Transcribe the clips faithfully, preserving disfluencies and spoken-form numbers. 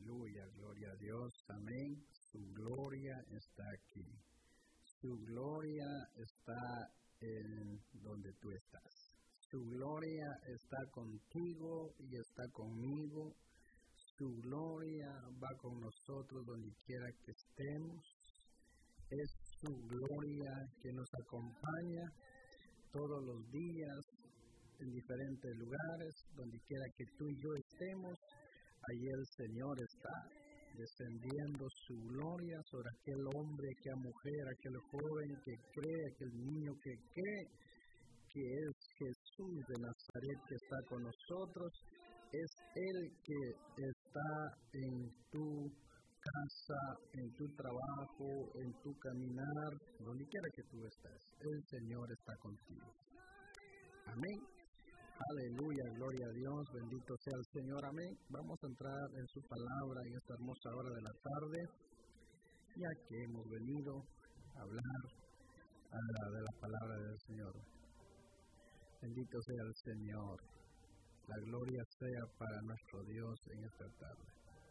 Aleluya, gloria a Dios, amén. Su gloria está aquí. Su gloria está en donde tú estás. Su gloria está contigo y está conmigo. Su gloria va con nosotros donde quiera que estemos. Es su gloria que nos acompaña todos los días en diferentes lugares, donde quiera que tú y yo estemos. Allí el Señor está descendiendo su gloria sobre aquel hombre, aquella mujer, aquel joven que cree, aquel niño que cree que es Jesús de Nazaret que está con nosotros. Es Él que está en tu casa, en tu trabajo, en tu caminar, donde quiera que tú estés. El Señor está contigo. Amén. Aleluya, gloria a Dios, bendito sea el Señor, amén. Vamos a entrar en su palabra en esta hermosa hora de la tarde, ya que hemos venido a hablar a la de la palabra del Señor. Bendito sea el Señor, la gloria sea para nuestro Dios en esta tarde.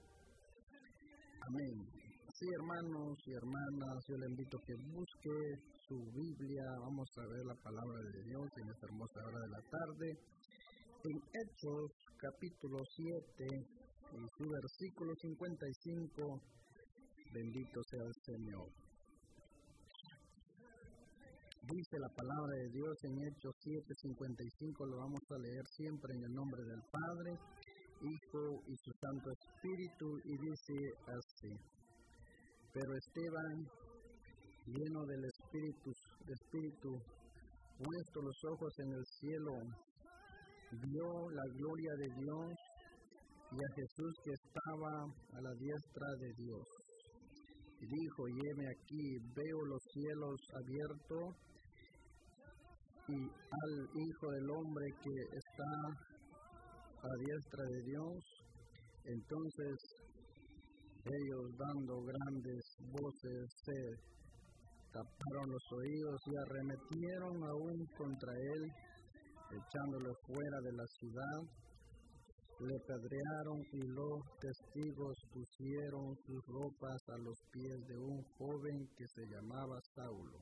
Amén. Sí, hermanos y hermanas, yo le invito a que busque su Biblia. Vamos a ver la palabra de Dios en esta hermosa hora de la tarde. En Hechos, capítulo siete, en su versículo cincuenta y cinco, bendito sea el Señor. Dice la palabra de Dios en Hechos siete, cincuenta y cinco, lo vamos a leer siempre en el nombre del Padre, Hijo y su Santo Espíritu, y dice así: Pero Esteban, lleno del Espíritu, Espíritu, puesto los ojos en el cielo, vio la gloria de Dios y a Jesús que estaba a la diestra de Dios. Y dijo: Heme aquí, veo los cielos abiertos y al Hijo del Hombre que está a la diestra de Dios. Entonces ellos, dando grandes voces, se taparon los oídos y arremetieron aún contra él, echándolo fuera de la ciudad. Le apedrearon y los testigos pusieron sus ropas a los pies de un joven que se llamaba Saulo.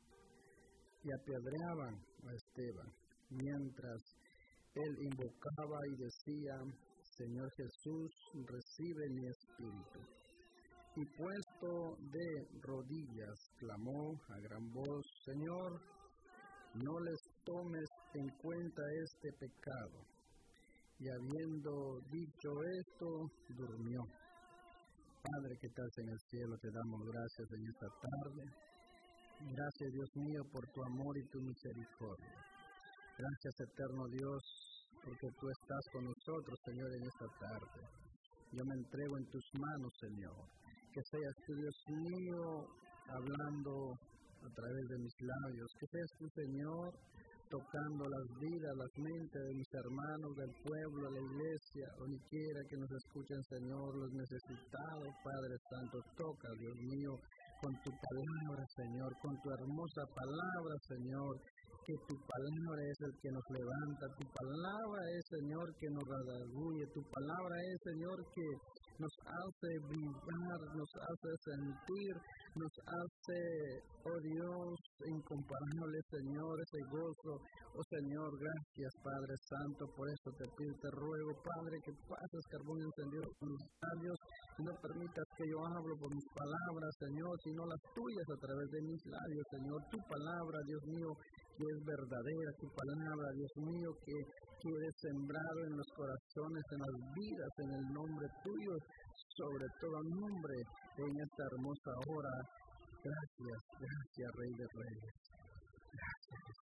Y apedreaban a Esteban, mientras él invocaba y decía: Señor Jesús, recibe mi espíritu. Y puesto de rodillas, clamó a gran voz: Señor, no les tomes en cuenta este pecado. Y habiendo dicho esto, durmió. Padre que estás en el cielo, te damos gracias en esta tarde. Gracias, Dios mío, por tu amor y tu misericordia. Gracias, eterno Dios, porque tú estás con nosotros, Señor, en esta tarde. Yo me entrego en tus manos, Señor. Que seas tú, Dios mío, hablando a través de mis labios. Que seas tú, Señor, tocando las vidas, las mentes de mis hermanos, del pueblo, de la iglesia, donde quiera que nos escuchen, Señor, los necesitados. Padre Santo, toca, Dios mío, con tu palabra, Señor, con tu hermosa palabra, Señor, que tu palabra es el que nos levanta, tu palabra es, Señor, que nos redarguye, tu palabra es, Señor, que nos hace vibrar, nos hace sentir, nos hace, oh Dios, incomparable, Señor, ese gozo. Oh Señor, gracias, Padre Santo, por eso te pido, te ruego, Padre, que pases carbón encendido con los labios, y no permitas que yo hablo por mis palabras, Señor, sino las tuyas a través de mis labios, Señor. Tu palabra, Dios mío, que es verdadera, tu palabra, Dios mío, que quede sembrado en los corazones, en las vidas, en el nombre tuyo, sobre todo nombre, en esta hermosa hora. Gracias, gracias, Rey de Reyes. Gracias.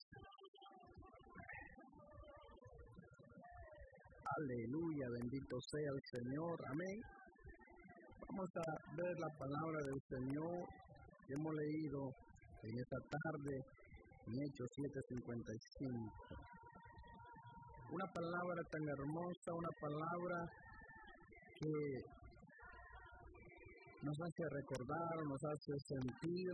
Aleluya, bendito sea el Señor. Amén. Vamos a ver la palabra del Señor que hemos leído en esta tarde en Hechos siete, cincuenta y cinco. Una palabra tan hermosa, una palabra que nos hace recordar, nos hace sentir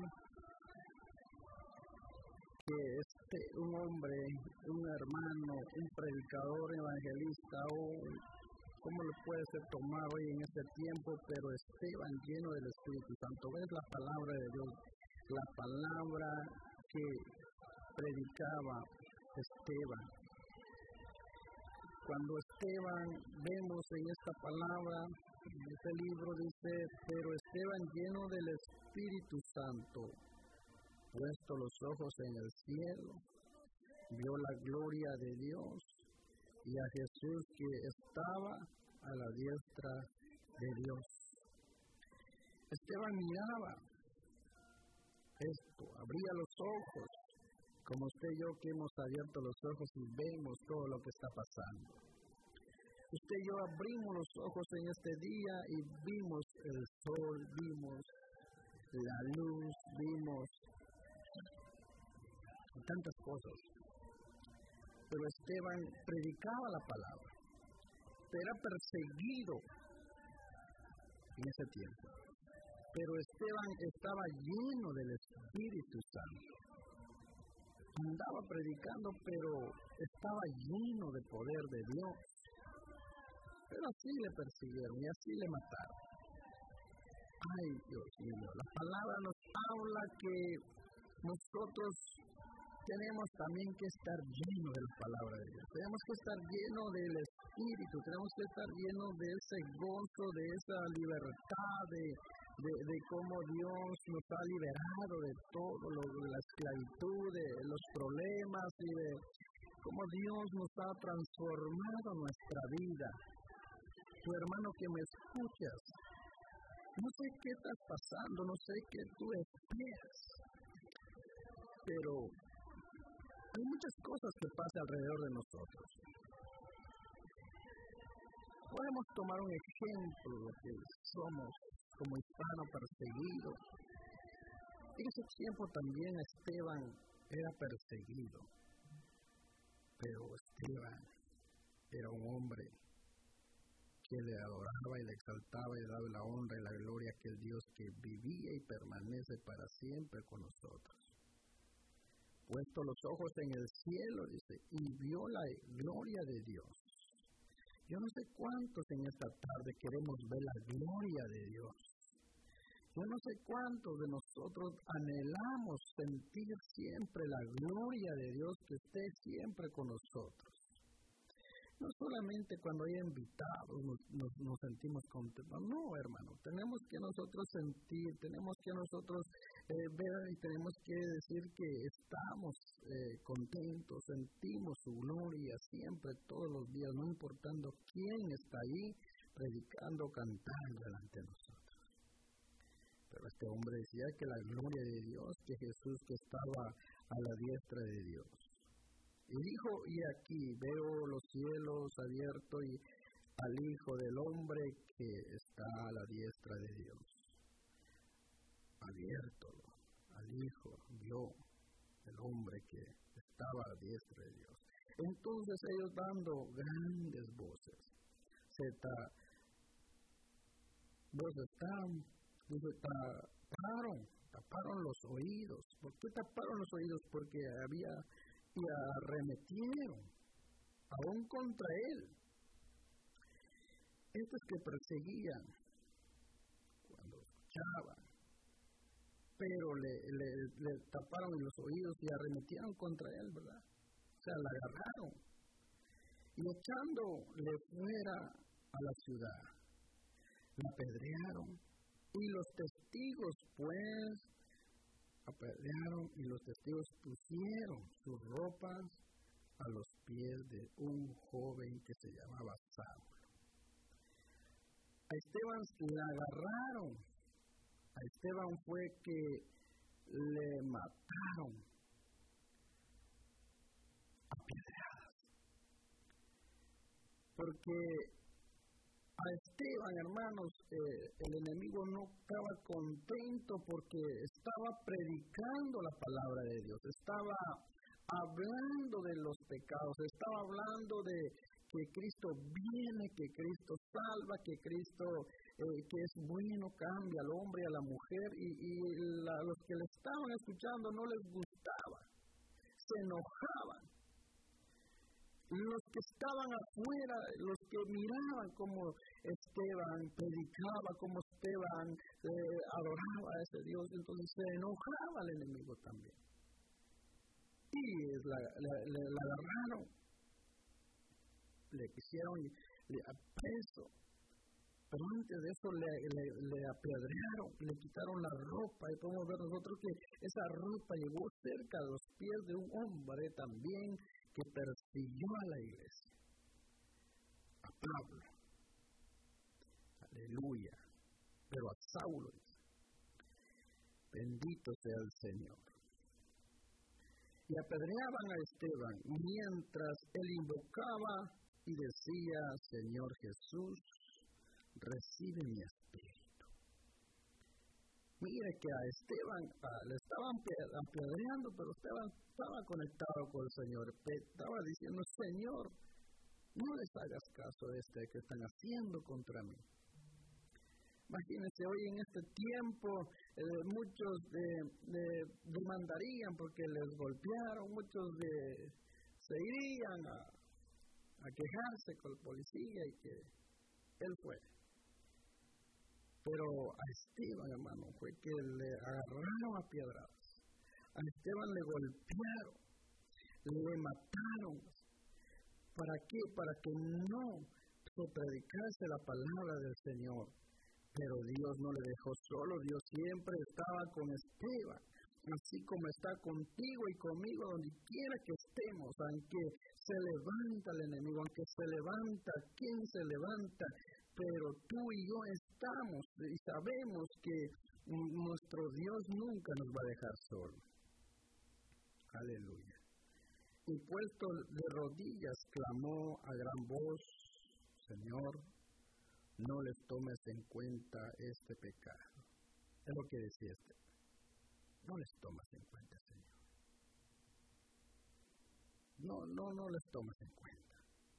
que este, un hombre, un hermano, un predicador evangelista, o cómo lo puede ser tomar hoy en este tiempo, pero Esteban lleno del Espíritu Santo. ¿Ves la palabra de Dios? La palabra que predicaba Esteban. Cuando Esteban vemos en esta palabra, en este libro dice, pero Esteban lleno del Espíritu Santo, puesto los ojos en el cielo, vio la gloria de Dios y a Jesús que estaba a la diestra de Dios. Esteban miraba esto, abría los ojos, como usted y yo que hemos abierto los ojos y vemos todo lo que está pasando. Usted y yo abrimos los ojos en este día y vimos el sol, vimos la luz, vimos tantas cosas. Pero Esteban predicaba la palabra, era perseguido en ese tiempo. Pero Esteban estaba lleno del Espíritu Santo. Andaba predicando, pero estaba lleno de poder de Dios. Pero así le persiguieron y así le mataron. Ay, Dios mío, la palabra nos habla que nosotros tenemos también que estar llenos de la palabra de Dios. Tenemos que estar llenos del Espíritu, tenemos que estar llenos de ese gozo, de esa libertad, de, de, de cómo Dios nos ha liberado de todo, lo, de la esclavitud, de los problemas y de cómo Dios nos ha transformado nuestra vida. Tu hermano que me escuchas, no sé qué estás pasando, no sé qué tú esperas, pero hay muchas cosas que pasan alrededor de nosotros. Podemos tomar un ejemplo de que somos como hispano perseguido. En ese tiempo también Esteban era perseguido, pero Esteban era un hombre que le adoraba y le exaltaba y le daba la honra y la gloria a aquel Dios que vivía y permanece para siempre con nosotros. Puesto los ojos en el cielo, dice, y vio la gloria de Dios. Yo no sé cuántos en esta tarde queremos ver la gloria de Dios. Yo no sé cuántos de nosotros anhelamos sentir siempre la gloria de Dios que esté siempre con nosotros. No solamente cuando hay invitados nos, nos, nos sentimos contentos, no, hermano, tenemos que nosotros sentir, tenemos que nosotros eh, ver y tenemos que decir que estamos eh, contentos, sentimos su gloria siempre, todos los días, no importando quién está ahí predicando, cantando delante de nosotros. Pero este hombre decía que la gloria de Dios, que Jesús que estaba a la diestra de Dios. Y dijo, y aquí veo los cielos abiertos y al Hijo del Hombre que está a la diestra de Dios. Abierto al Hijo, vio el hombre que estaba a la diestra de Dios. Entonces ellos dando grandes voces, se ta, voces tan, se taparon, taparon los oídos. ¿Por qué taparon los oídos? Porque había y arremetieron aún contra él. Estos que perseguían cuando escuchaban, pero le, le, le taparon los oídos y arremetieron contra él, ¿verdad? O sea, la agarraron y echándole fuera a la ciudad, la apedrearon y los testigos pues apedrearon y los testigos pusieron sus ropas a los pies de un joven que se llamaba Saulo. A Esteban la agarraron, a Esteban fue que le mataron a pedradas, porque a Esteban, hermanos, eh, el enemigo no estaba contento porque estaba predicando la palabra de Dios, estaba hablando de los pecados, estaba hablando de que Cristo viene, que Cristo salva, que Cristo, eh, que es bueno, cambia al hombre y a la mujer, y, y la, los que le estaban escuchando no les gustaba, se enojaban. los que estaban afuera, los que miraban cómo Esteban predicaba, cómo Esteban eh, adoraba a ese Dios, entonces se enojaba el enemigo también. Y la, la, la, la agarraron, le quisieron le, preso, pero antes de eso le, le, le apedrearon, le quitaron la ropa, y podemos ver nosotros que esa ropa llegó cerca de los pies de un hombre también que persiguió a la iglesia, a Pablo, aleluya, pero a Saulo, bendito sea el Señor. Y apedreaban a Esteban mientras él invocaba y decía: Señor Jesús, recibe mi espíritu. Mire que a Esteban ah, le estaban apedreando, pero Esteban estaba conectado con el Señor. Estaba diciendo: Señor, no les hagas caso a este que están haciendo contra mí. Imagínense, hoy en este tiempo eh, muchos de, de, demandarían porque les golpearon, muchos de, se irían a, a quejarse con el policía y que él fue. Pero a Esteban, hermano, fue que le agarraron a piedradas. A Esteban le golpearon, le mataron. ¿Para qué? Para que no se predicase la palabra del Señor. Pero Dios no le dejó solo, Dios siempre estaba con Esteban, así como está contigo y conmigo donde quiera que estemos, aunque se levanta el enemigo, aunque se levanta quien se levanta, pero tú y yo estamos y sabemos que nuestro Dios nunca nos va a dejar solo. Aleluya. Y puesto de rodillas clamó a gran voz: Señor, no les tomes en cuenta este pecado. Es lo que decía este. No les tomes en cuenta, Señor. No, no, no les tomes en cuenta.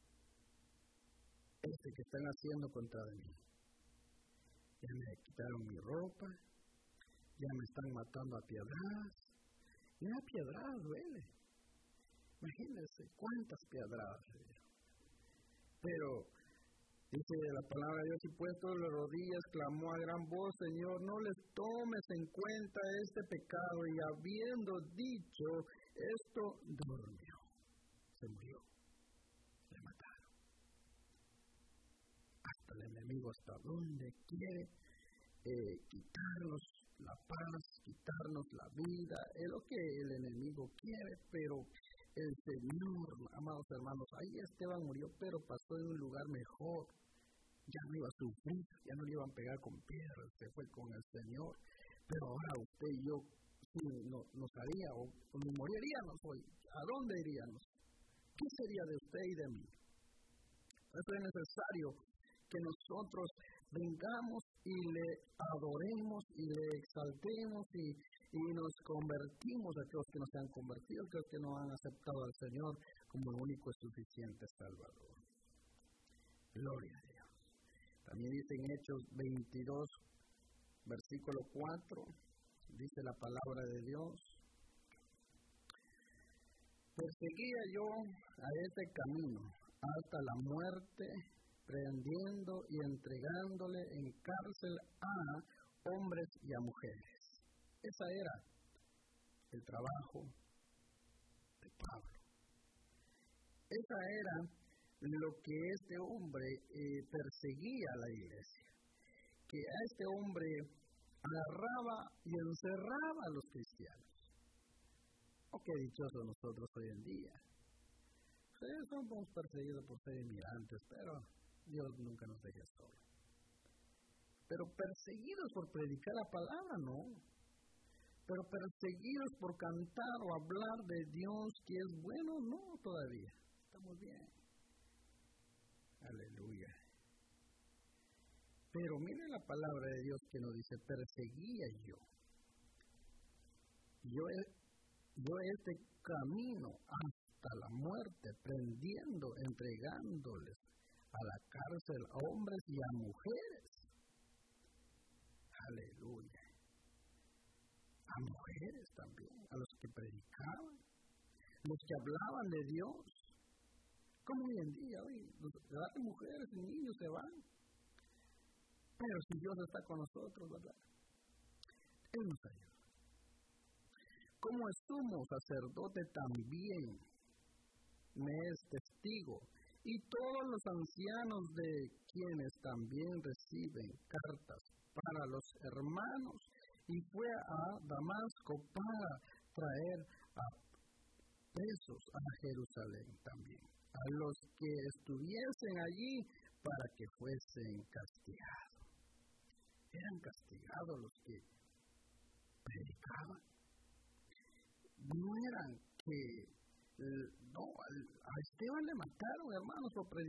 Este que están haciendo contra de mí. Ya me quitaron mi ropa, ya me están matando a piedradas. Y a piedradas duele. Imagínense cuántas piedradas le dieron. Pero dice la palabra de Dios: y puesto de rodillas clamó a gran voz: Señor, no les tomes en cuenta este pecado. Y habiendo dicho esto, durmió, se murió, le mataron. Hasta el enemigo, hasta donde quiere eh, quitarnos la paz, quitarnos la vida, es lo que el enemigo quiere, pero el Señor, amados hermanos, ahí Esteban murió, pero pasó en un lugar mejor. Ya no iba a sufrir, ya no le iban a pegar con piedras, se fue con el Señor. Pero ahora usted y yo, si no, nos haría o nos moriríamos hoy, ¿a dónde iríamos? ¿Qué sería de usted y de mí? Eso es necesario que nosotros vengamos y le adoremos y le exaltemos y, y nos convertimos a aquellos que no se han convertido, a aquellos que no han aceptado al Señor como el único y suficiente Salvador. Gloria a Dios. También dice en Hechos veintidós, versículo cuatro, dice la palabra de Dios: perseguía yo a ese camino hasta la muerte, prendiendo y entregándole en cárcel a hombres y a mujeres. Esa era el trabajo de Pablo. Esa era lo que este hombre eh, perseguía a la iglesia, que a este hombre agarraba y encerraba a los cristianos. Oh, qué dichosos nosotros hoy en día. Sí, somos perseguidos por ser inmigrantes, pero Dios nunca nos deja solos. Pero perseguidos por predicar la palabra, no. Pero perseguidos por cantar o hablar de Dios que es bueno, no todavía. Estamos bien. Aleluya. Pero mire la palabra de Dios que nos dice: perseguía yo. Yo, yo este camino hasta la muerte, prendiendo, entregándoles a la cárcel a hombres y a mujeres. Aleluya. A mujeres también, a los que predicaban, los que hablaban de Dios. como hoy en día, hoy, las mujeres y niños se van. Pero si Dios está con nosotros, ¿verdad? Él nos ayuda. Como el sumo sacerdote también me es testigo, y todos los ancianos de quienes también reciben cartas para los hermanos, y fue a Damasco para traer a presos a Jerusalén también, a los que estuviesen allí para que fuesen castigados. Eran castigados los que predicaban. No eran que, no, a Esteban le mataron, hermanos, por predicar.